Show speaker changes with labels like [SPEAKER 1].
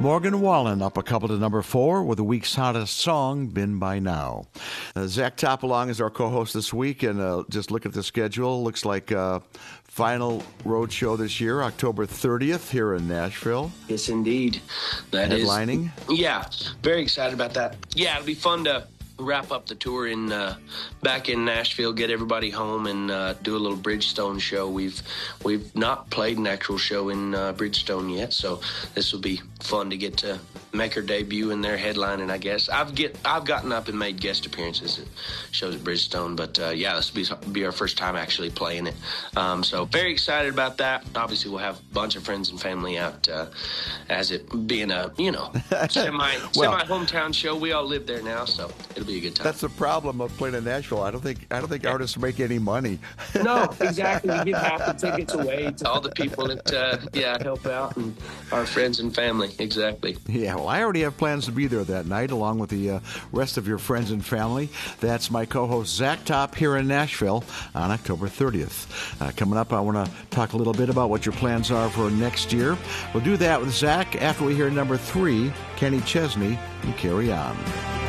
[SPEAKER 1] Morgan Wallen up a couple to number 4 with the week's hottest song, Been By Now. Zach Topalong is our co-host this week, and just look at the schedule. Looks like final road show this year, October 30th here in Nashville.
[SPEAKER 2] Yes, indeed. That
[SPEAKER 1] Headlining.
[SPEAKER 2] Yeah, very excited about that. Yeah, it'll be fun to wrap up the tour in back in Nashville, get everybody home, and do a little Bridgestone show. We've not played an actual show in Bridgestone yet, so this will be fun to get to make our debut in their headlining, I guess. I've gotten up and made guest appearances at shows at Bridgestone, but yeah, this will be our first time actually playing it. So very excited about that. Obviously, we'll have a bunch of friends and family out, as it being a semi hometown show. We all live there now, so it'll be a good time.
[SPEAKER 1] That's the problem of playing in Nashville. I don't think artists make any money.
[SPEAKER 2] No, exactly. We give half the tickets away to all the people that help out, and our friends and family. Exactly.
[SPEAKER 1] Yeah, well, I already have plans to be there that night, along with the rest of your friends and family. That's my co-host Zach Top here in Nashville on October 30th. Coming up, I want to talk a little bit about what your plans are for next year. We'll do that with Zach after we hear number 3, Kenny Chesney, and Carry On.